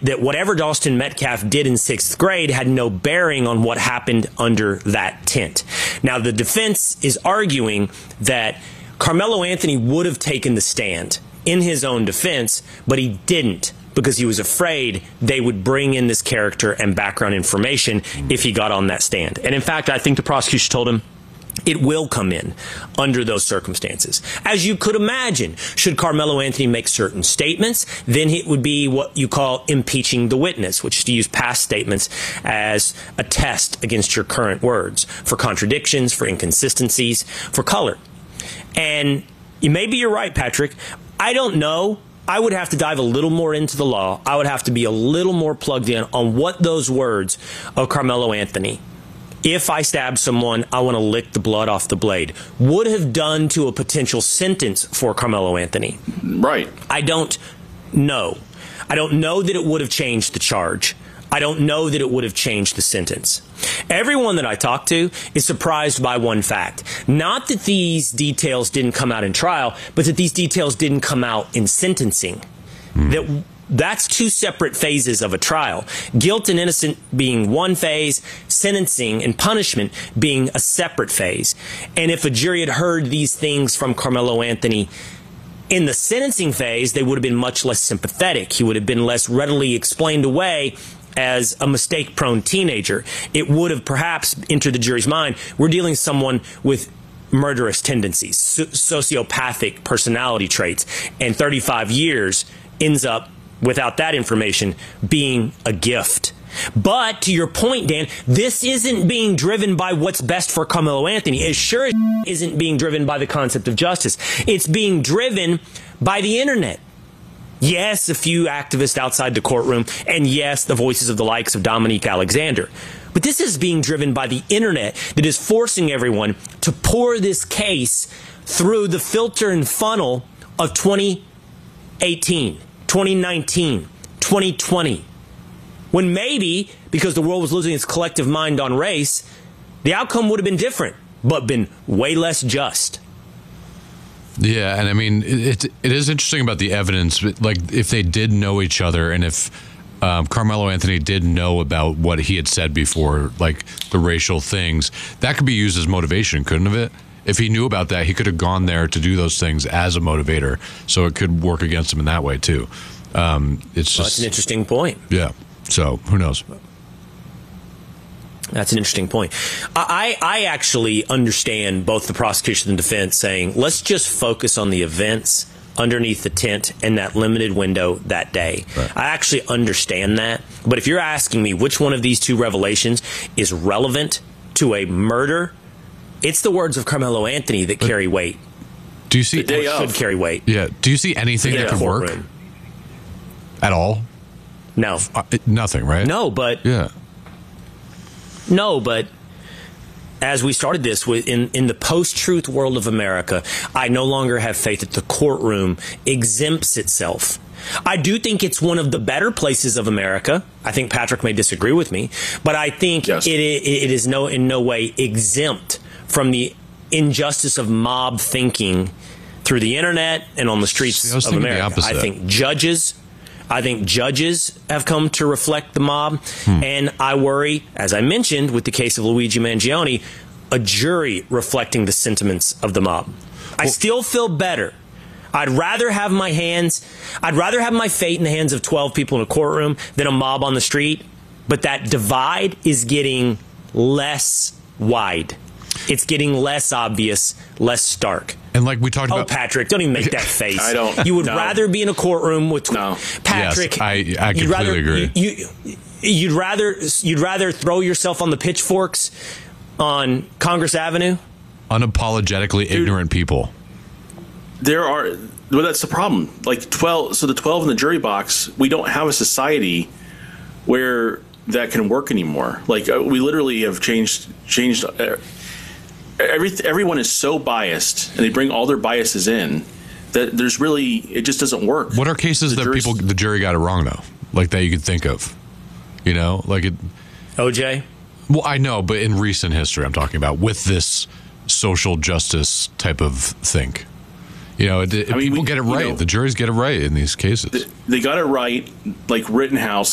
that whatever Dalston Metcalf did in sixth grade had no bearing on what happened under that tent. Now, the defense is arguing that Carmelo Anthony would have taken the stand in his own defense, but he didn't because he was afraid they would bring in this character and background information if he got on that stand. And in fact, I think the prosecution told him it will come in under those circumstances. As you could imagine, should Carmelo Anthony make certain statements, then it would be what you call impeaching the witness, which is to use past statements as a test against your current words for contradictions, for inconsistencies, for color. And maybe you're right, Patrick. I don't know. I would have to dive a little more into the law. I would have to be a little more plugged in on what those words of Carmelo Anthony, if I stab someone, I want to lick the blood off the blade, would have done to a potential sentence for Carmelo Anthony. Right. I don't know. I don't know that it would have changed the charge. I don't know that it would have changed the sentence. Everyone that I talked to is surprised by one fact. Not that these details didn't come out in trial, but that these details didn't come out in sentencing. That's two separate phases of a trial. Guilt and innocent being one phase, sentencing and punishment being a separate phase. And if a jury had heard these things from Carmelo Anthony in the sentencing phase, they would have been much less sympathetic. He would have been less readily explained away as a mistake-prone teenager. It would have perhaps entered the jury's mind, we're dealing with someone with murderous tendencies, sociopathic personality traits, and 35 years ends up, without that information, being a gift. But to your point, Dan, this isn't being driven by what's best for Carmelo Anthony. It sure isn't being driven by the concept of justice. It's being driven by the internet. Yes, a few activists outside the courtroom, and yes, the voices of the likes of Dominique Alexander. But this is being driven by the internet that is forcing everyone to pour this case through the filter and funnel of 2018, 2019, 2020. When maybe, because the world was losing its collective mind on race, the outcome would have been different, but been way less just. Yeah, and I mean, it is interesting about the evidence. Like, if they did know each other, and if Carmelo Anthony did know about what he had said before, like the racial things, that could be used as motivation, couldn't it? If he knew about that, he could have gone there to do those things as a motivator, so it could work against him in that way too. That's an interesting point. Yeah. So who knows? That's an interesting point. I actually understand both the prosecution and defense saying, let's just focus on the events underneath the tent in that limited window that day. Right. I actually understand that. But if you're asking me which one of these two revelations is relevant to a murder, it's the words of Carmelo Anthony that carry weight. Do you see should carry weight? Yeah. Do you see anything that could work at all? No. Nothing, right? No, but as we started this with in the post-truth world of America, I no longer have faith that the courtroom exempts itself. I do think it's one of the better places of America. I think Patrick may disagree with me, but I think it is in no way exempt from the injustice of mob thinking through the internet and on the streets of America. I think judges have come to reflect the mob, and I worry, as I mentioned with the case of Luigi Mangione, a jury reflecting the sentiments of the mob. I still feel better. I'd rather have my fate in the hands of 12 people in a courtroom than a mob on the street, but that divide is getting less wide. It's getting less obvious, less stark. And like we talked about, Patrick, don't even make that face. I don't. You would rather be in a courtroom with Patrick. Yes, I completely agree. You'd rather throw yourself on the pitchforks on Congress Avenue? Unapologetically ignorant people. Well, that's the problem. Like 12. So the 12 in the jury box, we don't have a society where that can work anymore. Like we literally have changed. Everyone is so biased, and they bring all their biases in that it just doesn't work. What are cases that the jury got it wrong though? Like that you could think of, OJ. Well, I know, but in recent history, I'm talking about with this social justice type of think. People get it right. The juries get it right in these cases. They got it right, like Rittenhouse